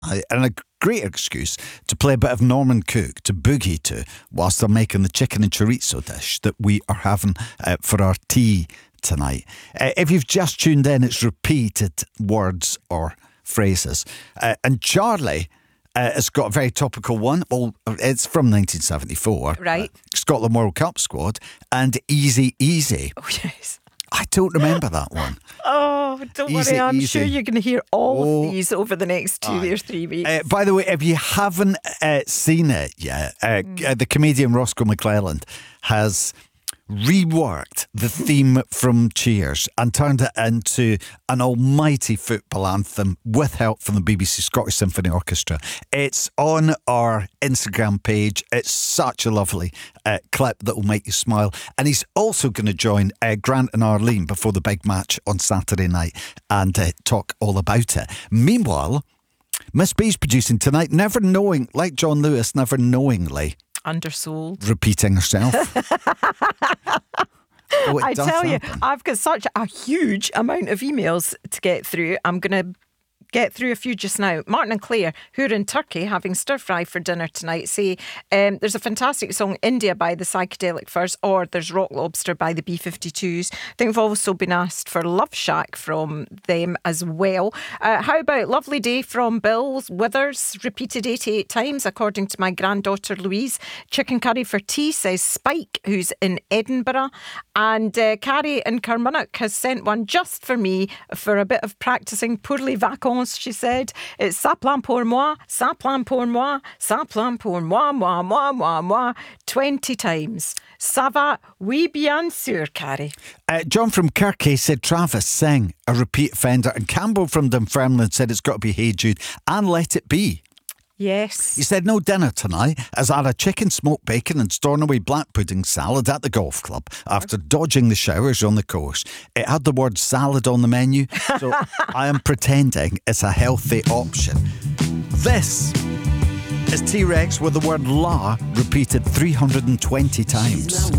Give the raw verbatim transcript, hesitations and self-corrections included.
I, and a great excuse to play a bit of Norman Cook to boogie to whilst they're making the chicken and chorizo dish that we are having uh, for our tea tonight. Uh, if you've just tuned in, it's repeated words or phrases. Uh, and Charlie uh, has got a very topical one. Well, it's from nineteen seventy-four. Right. Uh, Scotland World Cup squad and Easy Easy. Oh, yes. I don't remember that one. Oh, don't Easy, worry. I'm easy. sure you're going to hear all Oh. of these over the next two Aye. or three weeks. Uh, by the way, if you haven't uh, seen it yet, uh, Mm. uh, the comedian Roscoe McClelland has reworked the theme from Cheers and turned it into an almighty football anthem with help from the B B C Scottish Symphony Orchestra. It's on our Instagram page. It's such a lovely uh, clip that will make you smile. And he's also going to join uh, Grant and Arlene before the big match on Saturday night and uh, talk all about it. Meanwhile, Miss B's producing tonight, never knowing, like John Lewis, never knowingly Undersold. repeating herself. Oh, it I does tell you, happen. I've got such a huge amount of emails to get through. I'm going to get through a few just now. Martin and Claire, who are in Turkey having stir fry for dinner tonight, say um, there's a fantastic song, India by the Psychedelic Furs, or there's Rock Lobster by the B fifty-twos. I think we've also been asked for Love Shack from them as well. Uh, how about Lovely Day from Bill Withers, repeated eighty-eight times, according to my granddaughter Louise. Chicken curry for tea, says Spike, who's in Edinburgh. And uh, Carrie in Carmunnock has sent one just for me for a bit of practising pour les vacances. She said, it's ça plan pour moi, ça plan pour moi, ça plan pour moi, moi, moi, moi, moi, twenty times. Ça va? Oui, bien sûr, Carrie. Uh, John from Kirkay said Travis Sing, a repeat offender. And Campbell from Dunfermline said it's got to be Hey Jude and Let It Be. Yes. He said no dinner tonight as I had a chicken, smoked bacon and Stornoway black pudding salad at the golf club after dodging the showers on the course. It had the word salad on the menu, so I am pretending it's a healthy option. This is T-Rex with the word la repeated three hundred twenty times.